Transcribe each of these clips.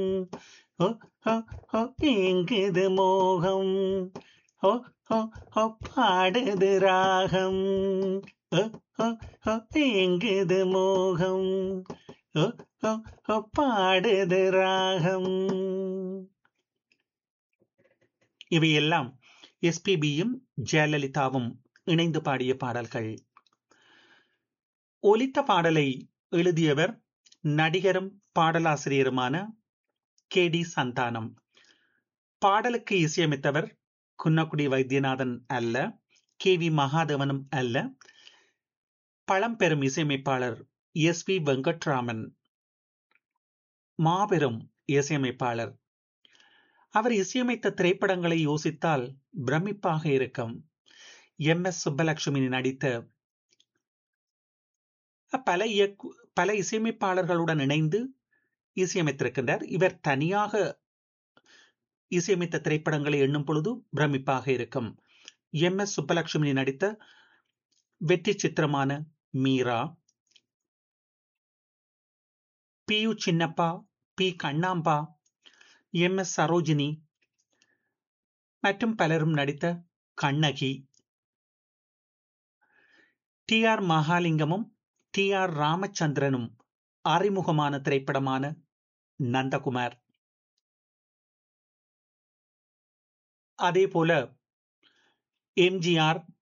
ஓ ஓ ஓ ஏங்குது மோகம். ஓ ஓ ஓ பாடுது ராகம். ஓ ஓ ஓ ஏங்குது மோகம். ஓ ஓ ஓ பாடுது ராகம். இவையெல்லாம் எஸ்பிபியும் ஜெயலலிதாவும் இணைந்து பாடிய பாடல்கள். ஒலித்த பாடலை எழுதியவர் நடிகரும் பாடலாசிரியருமான கே டி சந்தானம். பாடலுக்கு இசையமைத்தவர் குன்னக்குடி வைத்தியநாதன் அல்ல, கே வி மகாதேவனும் அல்ல, பழம்பெரும் இசையமைப்பாளர் எஸ் வி வெங்கட்ராமன். மாபெரும் இசையமைப்பாளர். அவர் இசையமைத்த திரைப்படங்களை யோசித்தால் பிரமிப்பாக இருக்கும். எம் எஸ் சுப்பலட்சுமி நடித்த பல இசையமைப்பாளர்களுடன் இணைந்து இசையமைத்திருக்கின்றார். இவர் தனியாக இசையமைத்த திரைப்படங்களை எண்ணும் பொழுது பிரமிப்பாக இருக்கும். எம் எஸ் சுப்பலட்சுமி நடித்த வெற்றி சித்திரமான Meera, B U Chinappa, B Kannamba, M S Sarojini மற்றும் பலரும் நடித்த Kannagi, D R மகாலிங்கமும் D R ராமச்சந்திரனும் அறிமுகமான திரைப்படமான நந்தகுமார். அதே போல MGR,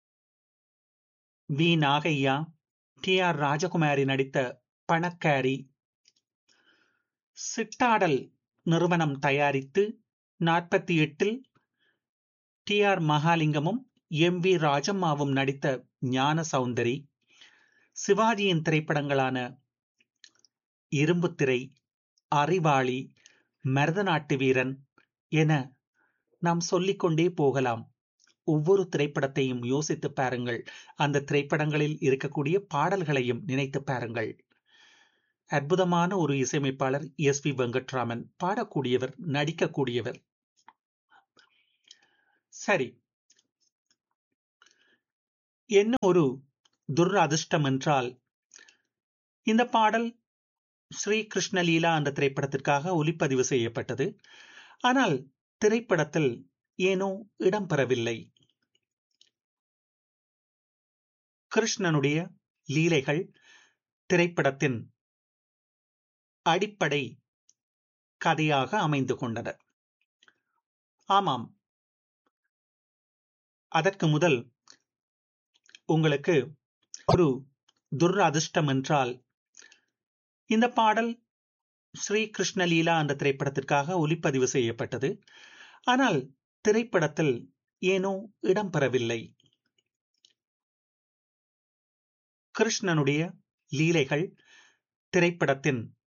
we Nagaiah, D R ராஜகுமாரி நடித்த பணக்காரி, சிட்டாடல் நிறுவனம் தயாரித்து 48 டி ஆர் மகாலிங்கமும் எம் வி ராஜம்மாவும் நடித்த ஞான சௌந்தரி, சிவாஜியின் திரைப்படங்களான இரும்புத்திரை, அறிவாளி, மருதநாட்டு வீரன் என நாம் சொல்லிக்கொண்டே போகலாம். ஒவ்வொரு திரைப்படத்தையும் யோசித்து பாருங்கள். அந்த திரைப்படங்களில் இருக்கக்கூடிய பாடல்களையும் நினைத்து பாருங்கள். அற்புதமான ஒரு இசையமைப்பாளர் எஸ் வி வெங்கட்ராமன். பாடக்கூடியவர், நடிக்கக்கூடியவர். சரி, என்ன ஒரு துரதிர்ஷ்டம் என்றால், இந்த பாடல் ஸ்ரீ கிருஷ்ணலீலா என்ற திரைப்படத்திற்காக ஒலிப்பதிவு செய்யப்பட்டது. ஆனால் திரைப்படத்தில் ஏனோ இடம்பெறவில்லை. கிருஷ்ணனுடைய லீலைகள் திரைப்படத்தின் அடிப்படை கதையாக அமைந்து கொண்டன. ஆமாம், அதற்கு முதல் உங்களுக்கு ஒரு துரதிர்ஷ்டம் என்றால், இந்த பாடல் ஸ்ரீ கிருஷ்ணலீலா என்ற திரைப்படத்திற்காக ஒலிப்பதிவு செய்யப்பட்டது. ஆனால் திரைப்படத்தில் ஏனோ இடம்பெறவில்லை. கிருஷ்ணனுடைய லீலைகள் திரைப்படத்தின்